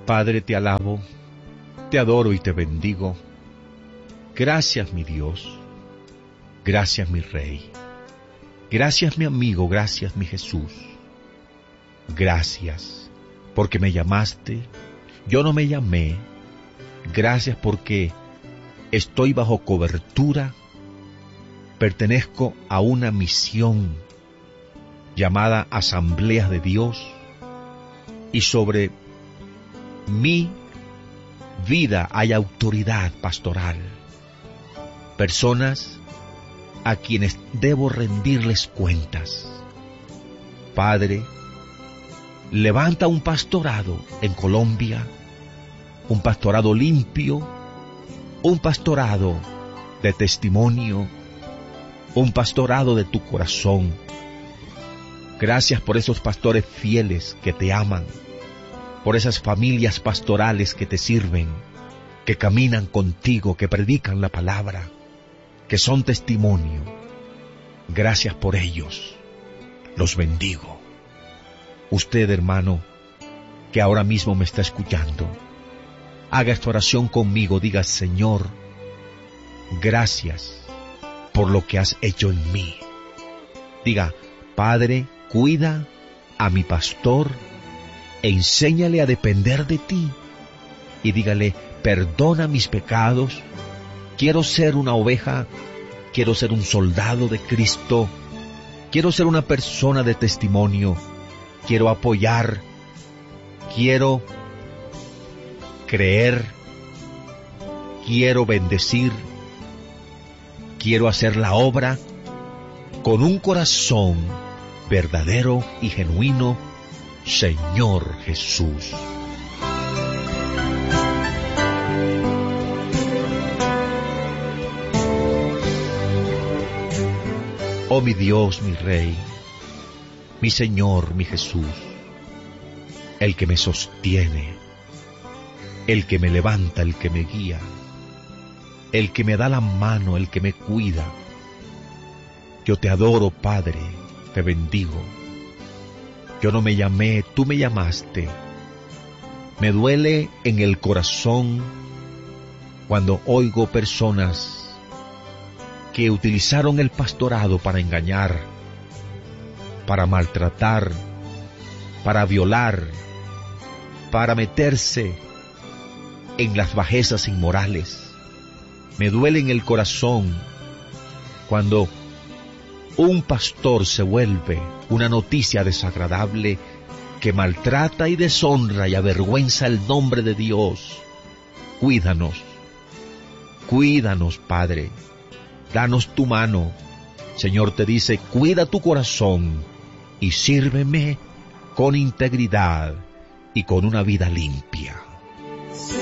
Padre, te alabo, te adoro y te bendigo. Gracias, mi Dios. Gracias, mi Rey. Gracias, mi amigo. Gracias, mi Jesús. Gracias, porque me llamaste. Yo no me llamé. Gracias porque estoy bajo cobertura. Pertenezco a una misión llamada Asamblea de Dios. Y sobre mi vida hay autoridad pastoral. Personas a quienes debo rendirles cuentas. Padre, levanta un pastorado en Colombia, un pastorado limpio, un pastorado de testimonio, un pastorado de tu corazón. Gracias por esos pastores fieles que te aman, por esas familias pastorales que te sirven, que caminan contigo, que predican la palabra, que son testimonio. Gracias por ellos. Los bendigo. Usted, hermano, que ahora mismo me está escuchando, haga esta oración conmigo. Diga: Señor, gracias por lo que has hecho en mí. Diga: Padre, cuida a mi pastor, enséñale a depender de ti. Y dígale: perdona mis pecados, quiero ser una oveja, quiero ser un soldado de Cristo, quiero ser una persona de testimonio, quiero apoyar, quiero creer, quiero bendecir, quiero hacer la obra con un corazón verdadero y genuino, Señor Jesús. Oh mi Dios, mi Rey, mi Señor, mi Jesús, el que me sostiene, el que me levanta, el que me guía, el que me da la mano, el que me cuida. Yo te adoro, Padre, te bendigo. Yo no me llamé, tú me llamaste. Me duele en el corazón cuando oigo personas que utilizaron el pastorado para engañar, para maltratar, para violar, para meterse en las bajezas inmorales. Me duele en el corazón cuando un pastor se vuelve una noticia desagradable que maltrata y deshonra y avergüenza el nombre de Dios. Cuídanos, cuídanos, Padre. Danos tu mano. Señor te dice: cuida tu corazón y sírveme con integridad y con una vida limpia.